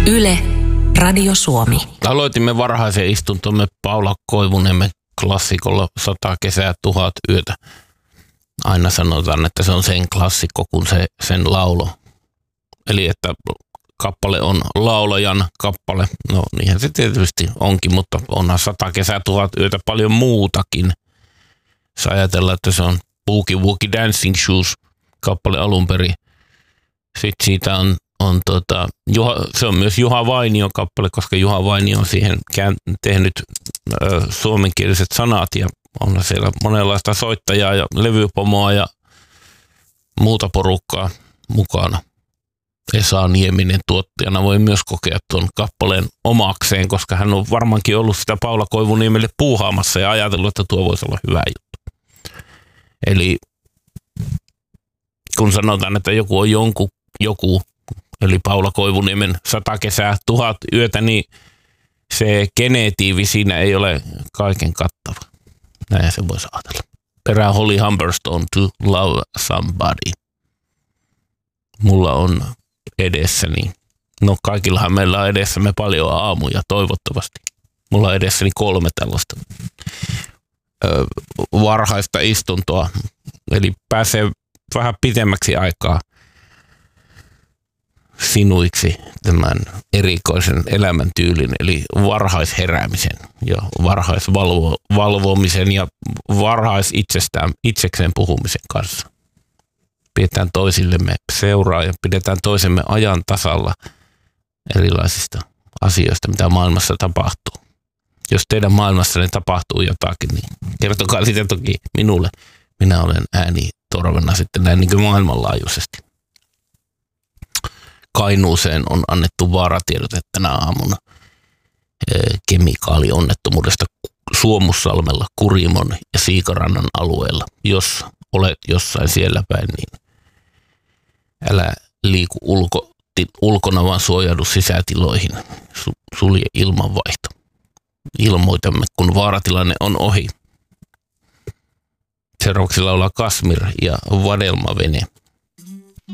Yle, Radio Suomi. Aloitimme varhaisen istuntomme Paula Koivuniemen klassikolla 100 kesää 1000 yötä. Aina sanotaan, että se on sen klassikko kuin sen laulo. Eli että kappale on laulajan kappale. No niinhän se tietysti onkin, mutta onhan 100 kesää 1000 yötä paljon muutakin. Jos ajatellaan, että se on Boogie Woogie Dancing Shoes kappale alun perin. Sitten siitä se on myös Juha Vainion kappale, koska Juha Vainio on siihen tehnyt suomenkieliset sanat ja on siellä monenlaista soittajaa ja levypomoa ja muuta porukkaa mukana. Esa Nieminen tuottajana voi myös kokea tuon kappaleen omakseen, koska hän on varmaankin ollut sitä Paula Koivuniemelle puuhaamassa ja ajatellut, että tuo voisi olla hyvä juttu. Eli kun sanotaan, että joku on joku, eli Paula Koivuniemen 100 kesää 1000 yötä, niin se genetiivi siinä ei ole kaiken kattava. Näin se voisi ajatella. Perään Holly Humberstone, To Love Somebody. Mulla on edessäni, no kaikillahan meillä on edessämme paljon aamuja toivottavasti. Mulla on edessäni 3 tällaista varhaista istuntoa, eli pääsee vähän pitemmäksi aikaa sinuiksi tämän erikoisen elämäntyylin, eli varhaisheräämisen ja varhaisvalvomisen ja itsekseen puhumisen kanssa. Pidetään toisillemme seuraa ja pidetään toisemme ajan tasalla erilaisista asioista, mitä maailmassa tapahtuu. Jos teidän maailmassanne tapahtuu jotakin, niin kertokaa sitä toki minulle. Minä olen äänitorvena sitten näin niin kuin maailmanlaajuisesti. Kainuuseen on annettu vaaratiedote tänä aamuna kemikaalionnettomuudesta Suomussalmella, Kurimon ja Siikarannan alueella. Jos olet jossain siellä päin, niin älä liiku ulkona, vaan suojaudu sisätiloihin. Sulje ilmanvaihto. Ilmoitamme, kun vaaratilanne on ohi. Seuraavaksi laulaa Kasmir ja Vadelmavene.